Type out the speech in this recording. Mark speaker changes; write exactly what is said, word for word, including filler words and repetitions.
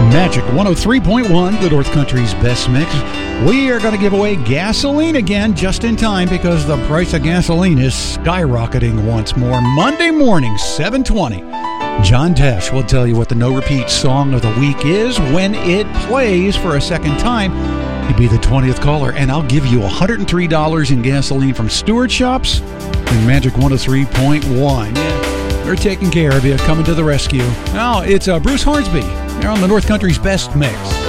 Speaker 1: Magic one oh three point one, the North Country's best mix. We are going to give away gasoline again just in time because the price of gasoline is skyrocketing once more. Monday morning, seven twenty. John Tesh will tell you what the no-repeat song of the week is when it plays for a second time. You'll be the twentieth caller, and I'll give you one hundred three dollars in gasoline from Stewart Shops and Magic one oh three point one. Yeah, they're taking care of you, coming to the rescue. Now, it's uh, Bruce Hornsby. They're on the North Country's best mix.